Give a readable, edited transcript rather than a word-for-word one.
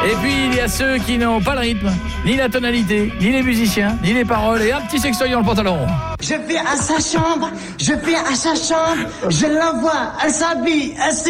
Et puis il y a ceux qui n'ont pas le rythme, ni la tonalité, ni les musiciens, ni les paroles et un petit sextoy dans le pantalon. Je vais à sa chambre, je l'envoie, elle s'habille, elle